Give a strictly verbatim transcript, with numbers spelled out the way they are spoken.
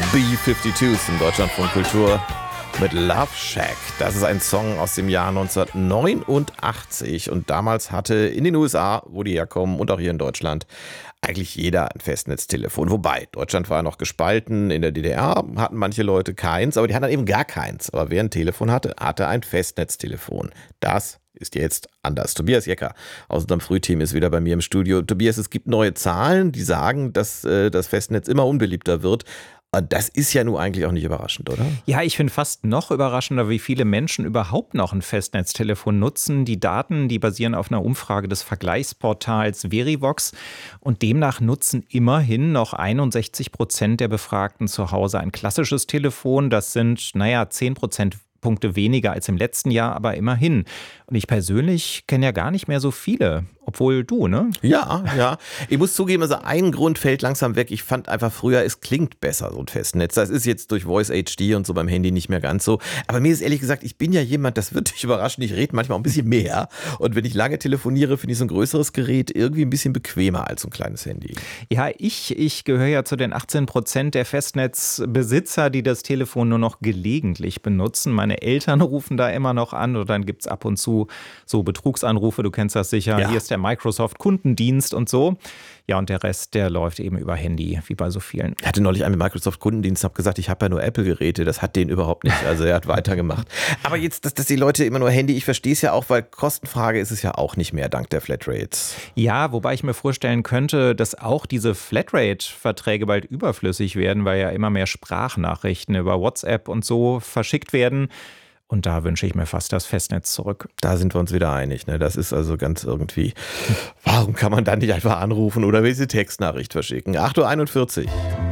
B zweiundfünfzig im Deutschlandfunk Kultur mit Love Shack. Das ist ein Song aus dem Jahr neunzehnhundertneunundachtzig und damals hatte in den U S A, wo die herkommen und auch hier in Deutschland, eigentlich jeder ein Festnetztelefon. Wobei, Deutschland war ja noch gespalten, in der D D R hatten manche Leute keins, aber die hatten dann eben gar keins. Aber wer ein Telefon hatte, hatte ein Festnetztelefon. Das ist jetzt anders. Tobias Jecker aus unserem Frühteam ist wieder bei mir im Studio. Tobias, es gibt neue Zahlen, die sagen, dass äh, das Festnetz immer unbeliebter wird. Und das ist ja nun eigentlich auch nicht überraschend, oder? Ja, ich finde fast noch überraschender, wie viele Menschen überhaupt noch ein Festnetztelefon nutzen. Die Daten, die basieren auf einer Umfrage des Vergleichsportals Verivox. Und demnach nutzen immerhin noch einundsechzig Prozent der Befragten zu Hause ein klassisches Telefon. Das sind, naja, zehn Prozent Punkte weniger als im letzten Jahr, aber immerhin. Und ich persönlich kenne ja gar nicht mehr so viele, obwohl du, ne? Ja, ja. Ich muss zugeben, also ein Grund fällt langsam weg. Ich fand einfach früher, es klingt besser, so ein Festnetz. Das ist jetzt durch Voice H D und so beim Handy nicht mehr ganz so. Aber mir ist ehrlich gesagt, ich bin ja jemand, das wird dich überraschen, ich rede manchmal auch ein bisschen mehr. Und wenn ich lange telefoniere, finde ich so ein größeres Gerät irgendwie ein bisschen bequemer als so ein kleines Handy. Ja, ich, ich gehöre ja zu den achtzehn Prozent der Festnetzbesitzer, die das Telefon nur noch gelegentlich benutzen. Meine Eltern rufen da immer noch an oder dann gibt es ab und zu so Betrugsanrufe, du kennst das sicher. Ja. Hier ist der Microsoft-Kundendienst und so. Ja, und der Rest, der läuft eben über Handy, wie bei so vielen. Ich hatte neulich einen mit Microsoft-Kundendienst, habe gesagt, ich habe ja nur Apple-Geräte. Das hat den überhaupt nicht. Also er hat weitergemacht. Aber jetzt, dass, dass die Leute immer nur Handy, ich verstehe es ja auch, weil Kostenfrage ist es ja auch nicht mehr, dank der Flatrates. Ja, wobei ich mir vorstellen könnte, dass auch diese Flatrate-Verträge bald überflüssig werden, weil ja immer mehr Sprachnachrichten über WhatsApp und so verschickt werden. Und da wünsche ich mir fast das Festnetz zurück. Da sind wir uns wieder einig. Ne? Das ist also ganz irgendwie, warum kann man dann nicht einfach anrufen oder diese Textnachricht verschicken? acht Uhr einundvierzig.